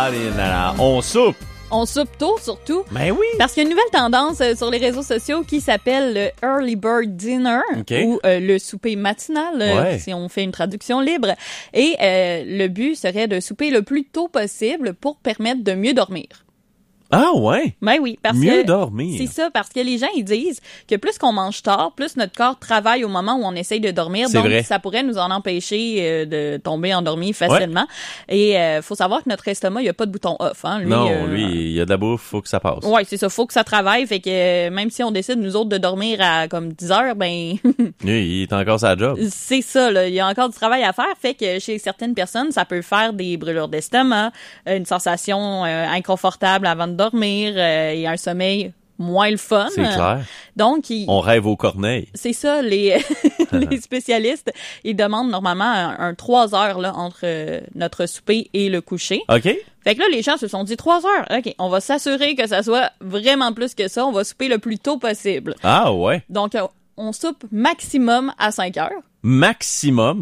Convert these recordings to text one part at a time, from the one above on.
On soupe. On soupe tôt, surtout. Ben oui. Parce qu'il y a une nouvelle tendance sur les réseaux sociaux qui s'appelle le Early Bird Dinner ou le souper matinal, si on fait une traduction libre. Et le but serait de souper le plus tôt possible pour permettre de mieux dormir. Ah ouais? Ben oui, parce mieux que dormir. C'est ça, parce que les gens ils disent que plus qu'on mange tard, plus notre corps travaille au moment où on essaye de dormir, donc vrai. Ça pourrait nous en empêcher de tomber endormi facilement. Et faut savoir que notre estomac, il y a pas de bouton off, hein. Lui, lui, il y a de la bouffe, faut que ça passe. Ouais, c'est ça, faut que ça travaille, fait que même si on décide nous autres de dormir à comme 10 heures, ben il est encore sa job. C'est ça là, il y a encore du travail à faire, fait que chez certaines personnes, ça peut faire des brûlures d'estomac, une sensation inconfortable avant de dormir et un sommeil moins le fun. C'est clair. Donc, on rêve aux corneilles. C'est ça, les spécialistes, ils demandent normalement un 3 heures là, entre notre souper et le coucher. OK. Fait que là, les gens se sont dit 3 heures. OK, on va s'assurer que ça soit vraiment plus que ça. On va souper le plus tôt possible. Ah ouais. Donc, on soupe maximum à 5 heures. Maximum.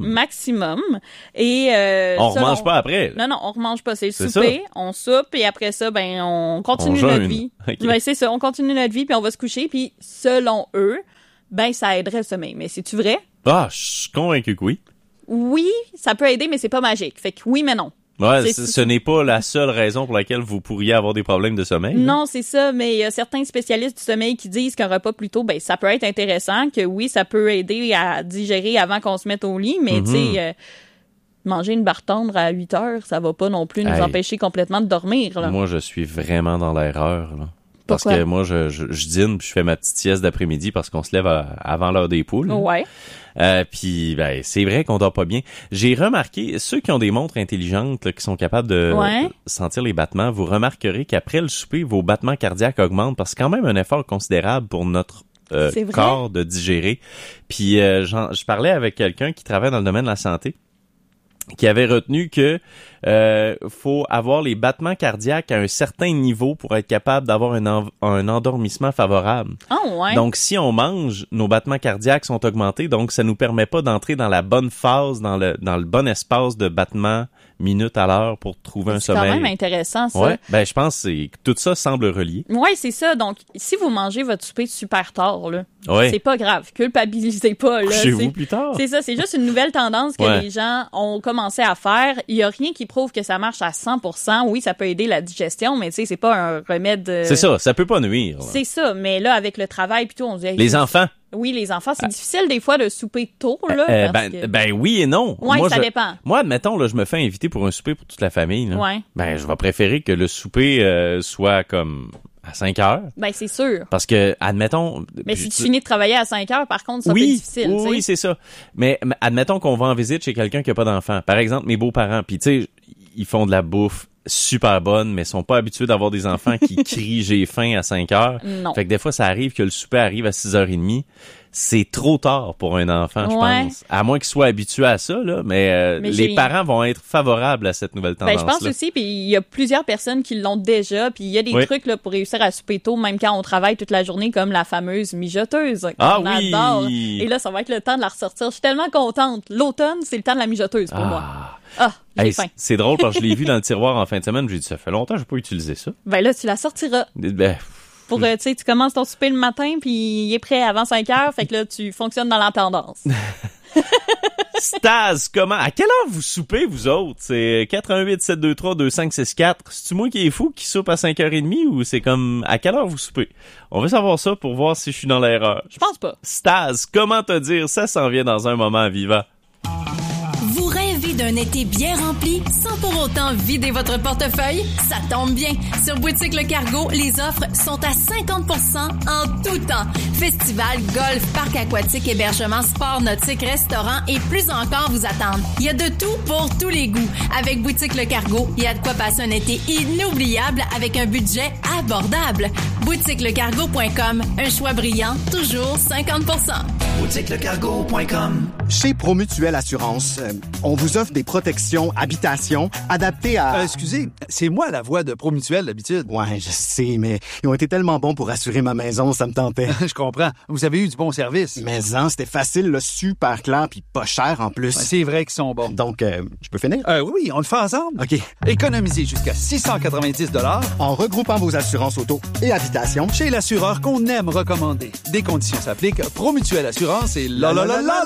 Et on remange pas après. Non, on remange pas. C'est le souper, on soupe et après ça, ben on continue notre vie. Okay. Ben c'est ça, on continue notre vie puis on va se coucher puis selon eux, ben ça aiderait le sommeil. Mais c'est-tu vrai? Ah, je suis convaincu que oui. Oui, ça peut aider, mais c'est pas magique. Fait que oui, mais non. Ouais, ce n'est pas la seule raison pour laquelle vous pourriez avoir des problèmes de sommeil. Non, c'est ça, mais il y a certains spécialistes du sommeil qui disent qu'un repas plus tôt, ben ça peut être intéressant, que oui, ça peut aider à digérer avant qu'on se mette au lit, mais tu sais, manger une barre tendre à 8 heures, ça va pas non plus nous empêcher complètement de dormir. Là. Moi, je suis vraiment dans l'erreur, là. Parce Pourquoi? que moi, je dîne puis je fais ma petite sieste d'après-midi parce qu'on se lève avant l'heure des poules. Ouais. Puis ben c'est vrai qu'on dort pas bien. J'ai remarqué, ceux qui ont des montres intelligentes là, qui sont capables de sentir les battements, vous remarquerez qu'après le souper, vos battements cardiaques augmentent parce que c'est quand même un effort considérable pour notre corps de digérer. Puis je parlais avec quelqu'un qui travaille dans le domaine de la santé qui avait retenu que faut avoir les battements cardiaques à un certain niveau pour être capable d'avoir un endormissement favorable. Oh, ouais. Donc, si on mange, nos battements cardiaques sont augmentés, donc ça nous permet pas d'entrer dans la bonne phase, dans le bon espace de battements minutes à l'heure pour trouver un sommeil. C'est quand même intéressant, ça. Ouais, ben je pense que tout ça semble relié. Ouais, c'est ça. Donc, si vous mangez votre souper super tard, là, ouais. C'est pas grave. Culpabilisez pas. Là, Couchez-vous plus tard. C'est ça. C'est juste une nouvelle tendance que les gens ont commencé à faire. Il y a rien qui prouve que ça marche à 100%. Oui, ça peut aider la digestion, mais tu sais, c'est pas un remède. C'est ça peut pas nuire. Là. C'est ça. Mais là, avec le travail, plutôt, on dit. Les enfants. Oui, les enfants, c'est difficile des fois de souper tôt, là. Ben oui et non. Ouais, ça dépend. Moi, admettons, là, je me fais inviter pour un souper pour toute la famille. Là. Ouais. Ben, je vais préférer que le souper soit comme à 5 heures. Ben, c'est sûr. Parce que, admettons... Mais si tu finis de travailler à 5 heures, par contre, ça peut être difficile. Oui, c'est ça. Mais admettons qu'on va en visite chez quelqu'un qui a pas d'enfant. Par exemple, mes beaux-parents. Puis, tu sais, ils font de la bouffe super bonne, mais sont pas habitués d'avoir des enfants qui crient « j'ai faim » à 5 heures. Non. Fait que des fois, ça arrive que le souper arrive à 6h30. C'est trop tard pour un enfant, je pense. À moins qu'il soit habitué à ça, là. Mais les parents vont être favorables à cette nouvelle tendance-là. Ben, je pense aussi, puis il y a plusieurs personnes qui l'ont déjà, puis il y a des trucs là pour réussir à souper tôt, même quand on travaille toute la journée, comme la fameuse mijoteuse. On adore. Et là, ça va être le temps de la ressortir. Je suis tellement contente. L'automne, c'est le temps de la mijoteuse pour moi. J'ai faim. C'est drôle parce que je l'ai vu dans le tiroir en fin de semaine. J'ai dit, ça fait longtemps que je n'ai pas utilisé ça. Ben là, tu la sortiras. Pour, tu sais, tu commences ton souper le matin, puis il est prêt avant 5 heures, fait que là, tu fonctionnes dans la tendance. Staz, comment? À quelle heure vous soupez, vous autres? C'est 418-723-2564. C'est-tu moi qui est fou qui soupe à 5h30 ou c'est comme, à quelle heure vous soupez? On veut savoir ça pour voir si je suis dans l'erreur. Je pense pas. Staz, comment te dire? Ça s'en vient dans un moment vivant. Vous rêvez d'un été bien rempli sans pour autant vider votre portefeuille? Ça tombe bien! Sur Boutique Le Cargo, les offres sont à 50% en tout temps. Festival, golf, parc aquatique, hébergement, sport nautique, restaurant et plus encore vous attendent. Il y a de tout pour tous les goûts. Avec Boutique Le Cargo, il y a de quoi passer un été inoubliable avec un budget abordable. BoutiqueLecargo.com, un choix brillant, toujours 50%. BoutiqueLeCargo.com. Chez Promutuelle Assurance, on vous offre des protections habitation adaptées à... Excusez, c'est moi la voix de Promutuelle d'habitude. Ouais, je sais, mais ils ont été tellement bons pour assurer ma maison, ça me tentait. Je comprends. Vous avez eu du bon service. Mais c'était facile, là, super clair, puis pas cher en plus. C'est vrai qu'ils sont bons. Donc, je peux finir? Oui, on le fait ensemble. OK. Économisez jusqu'à 690 $ en regroupant vos assurances auto et habitation chez l'assureur qu'on aime recommander. Des conditions s'appliquent. Promutuelle Assurance et la.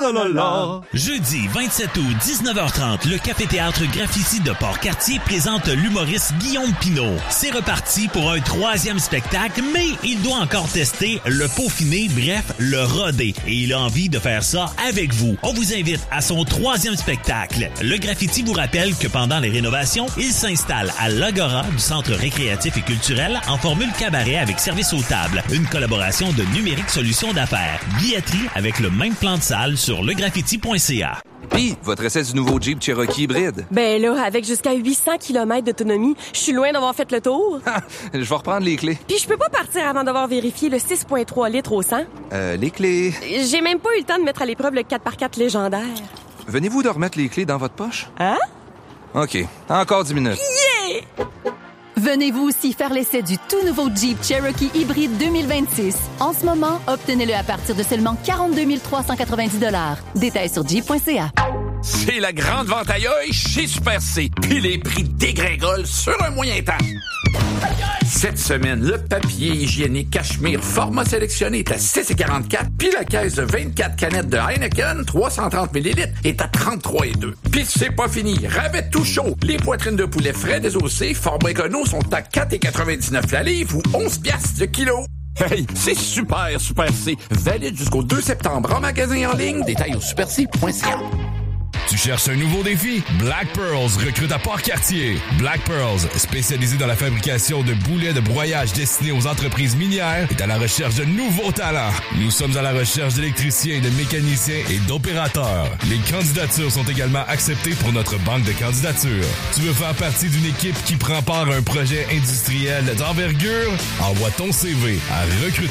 Jeudi 27 août, 19h30, le Café-Théâtre Graffiti de Port-Cartier présente l'humoriste Guillaume Pinault. C'est reparti pour un 3e spectacle, mais il doit encore tester le peaufiner, bref, le roder. Et il a envie de faire ça avec vous. On vous invite à son 3e spectacle. Le Graffiti vous rappelle que pendant les rénovations, il s'installe à l'Agora du Centre récréatif et culturel en formule cabaret avec service aux tables. Une collaboration de Numérique Solutions d'affaires. Billetterie avec le même plan de salle sur legraffiti.ca. Puis, votre essai du nouveau Jeep Cherokee hybride? Ben là, avec jusqu'à 800 km d'autonomie, je suis loin d'avoir fait le tour. Je vais reprendre les clés. Puis je peux pas partir avant d'avoir vérifié le 6,3 litres au 100. Les clés... J'ai même pas eu le temps de mettre à l'épreuve le 4x4 légendaire. Venez-vous de remettre les clés dans votre poche? Hein? OK. Encore 10 minutes. Yeah! Venez-vous aussi faire l'essai du tout nouveau Jeep Cherokee hybride 2026. En ce moment, obtenez-le à partir de seulement 42 390 $. Détails sur jeep.ca. C'est la grande vente à l'œil chez Super C. Puis les prix dégringolent sur un moyen temps. Cette semaine, le papier hygiénique Cachemire format sélectionné est à 6,44 $, puis la caisse de 24 canettes de Heineken 330 ml est à 33,2 $. Puis c'est pas fini, rabais tout chaud. Les poitrines de poulet frais désossées format écono sont à 4,99 $ la livre ou 11 piastres le kilo. Hey, c'est super C. Valide jusqu'au 2 septembre en magasin en ligne. Détails au superc.ca. Tu cherches un nouveau défi? Black Pearls recrute à Port-Cartier. Black Pearls, spécialisé dans la fabrication de boulets de broyage destinés aux entreprises minières, est à la recherche de nouveaux talents. Nous sommes à la recherche d'électriciens, de mécaniciens et d'opérateurs. Les candidatures sont également acceptées pour notre banque de candidatures. Tu veux faire partie d'une équipe qui prend part à un projet industriel d'envergure? Envoie ton CV à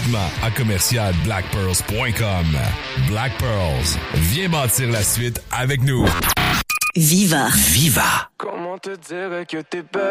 recrutement@commercialblackpearls.com. Black Pearls, viens bâtir la suite avec nous. Viva. Comment te dire que t'es belle?